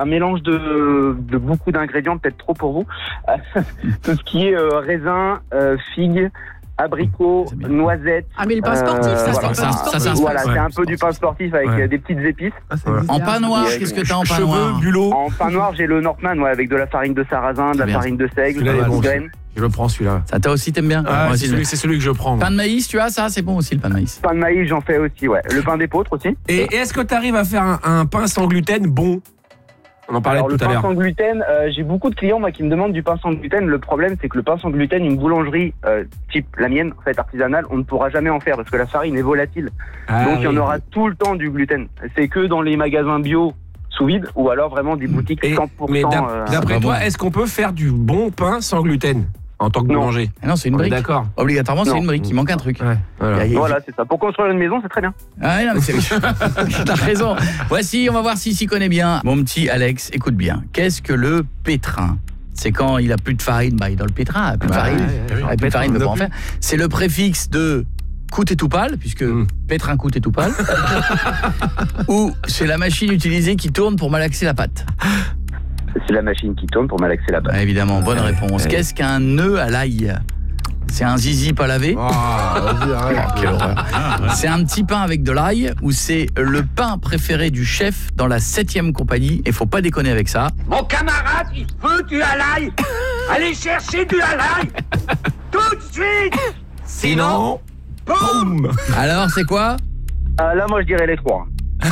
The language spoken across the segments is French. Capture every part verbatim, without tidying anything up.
un mélange de, de beaucoup d'ingrédients, peut-être trop pour vous. Tout ce qui est euh, raisin, euh, figue, abricots, noisettes. Ah mais le pain sportif, ça, euh, voilà. ça, ça, ça, ça, voilà, ouais. c'est un peu du pain sportif avec ouais. des petites épices. Ah, ouais. En pain noir, Et, qu'est-ce que t'as en pain cheveux, noir? bulot. En pain noir, j'ai le Northman, ouais, avec de la farine de sarrasin, de la Bien. farine de seigle, Celui-là, il est de bon, graines. Je le prends celui-là. Ça, toi aussi, t'aimes bien? Ah, Moi c'est, aussi, celui, je- c'est celui que je prends. moi. Pain de maïs, tu as ça? C'est bon aussi, le pain de maïs. Pain de maïs, j'en fais aussi, ouais. Le pain d'épeautre aussi. Et, et est-ce que tu arrives à faire un, un pain sans gluten bon? On en parlait Alors, tout le à pain l'heure. sans gluten, euh, j'ai beaucoup de clients moi, qui me demandent du pain sans gluten. Le problème, c'est que le pain sans gluten, une boulangerie euh, type la mienne, en fait artisanale, on ne pourra jamais en faire parce que la farine est volatile. Ah, Donc il y en oui. aura tout le temps du gluten. C'est que dans les magasins bio sous vide ou alors vraiment des boutiques Et- cent pour cent. mais d'ap- euh, d'après Ah, toi, bon. est-ce qu'on peut faire du bon pain sans gluten en tant que Non. boulanger? Ah non, c'est une On est brique. d'accord. Obligatoirement, c'est Non. une brique. Il manque un truc. Ouais, voilà. Il y a- Voilà, c'est ça. Pour construire une maison, c'est très bien. Ah non, mais c'est... T'as raison. Voici, on va voir s'il s'y connaît bien. Mon petit Alex, écoute bien. Qu'est-ce que le pétrin? C'est quand il a plus de farine, bah il est dans le pétrin, plus de Bah, farine. ouais, ouais, Il a plus de pétrin, farine, il ne peut on pas en a faire. C'est le préfixe de coûte et tout pâle, puisque Mm. pétrin coûte et tout pâle. Ou c'est la machine utilisée qui tourne pour malaxer la pâte. C'est la machine qui tourne pour malaxer la pâte. Ah, évidemment, bonne réponse. ouais. Qu'est-ce qu'un nœud à l'ail? C'est un zizi pas lavé? Ah, vas-y, arrête. Oh, quelle horreur. C'est un petit pain avec de l'ail ou c'est le pain préféré du chef dans la septième compagnie? Et faut pas déconner avec ça. Mon camarade, il veut du halaï. Allez chercher du halaï. Tout de suite. Sinon, Boum. Alors, c'est quoi? Euh, là, moi, je dirais les trois.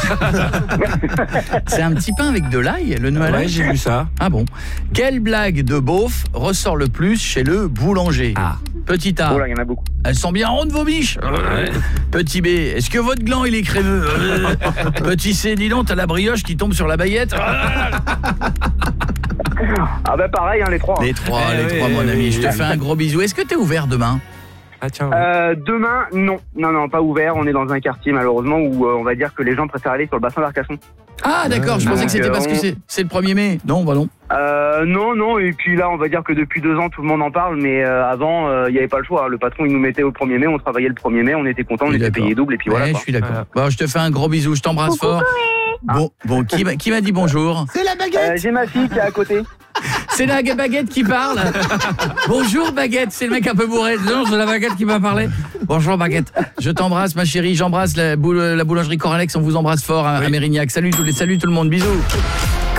C'est un petit pain avec de l'ail, le nœud à ouais, l'ail? j'ai vu ça. Ah bon? Quelle blague de beauf ressort le plus chez le boulanger? Ah. Petit A, Oh là, il y en a beaucoup. elles sont bien rondes vos biches. Petit B, est-ce que votre gland il est crémeux? Petit C, dis donc, t'as la brioche qui tombe sur la baguette. Ah bah pareil, hein, les trois. Les trois, Eh les oui, trois, mon oui, ami. oui. Je te fais un gros bisou. Est-ce que t'es ouvert demain? Ah tiens. Euh, demain, non. Non, non, pas ouvert. On est dans un quartier, malheureusement, où euh, on va dire que les gens préfèrent aller sur le bassin d'Arcachon. Ah d'accord, je Euh, pensais que c'était donc, parce que on- c'est c'est le premier mai. Non, bah non. Euh, non, non, et puis là, on va dire que depuis deux ans, tout le monde en parle, mais euh, avant, il n'y avait pas le choix. Le patron, il nous mettait au premier mai, on travaillait le premier mai, on était content, on Oui, était d'accord. payé double, et puis voilà. Ouais, quoi. je suis d'accord. Voilà. Bon, je te fais un gros bisou, je t'embrasse fort. Bon, bon, qui m'a qui m'a dit bonjour? C'est la Euh, baguette. J'ai ma fille qui est à côté. C'est la baguette qui parle. Bonjour baguette, c'est le mec un peu bourré. Non, c'est la baguette qui m'a parlé. Bonjour baguette. Je t'embrasse ma chérie, j'embrasse la, boule- la boulangerie Coralex, on vous embrasse fort à, à Mérignac. Salut tous les salut tout le monde, bisous.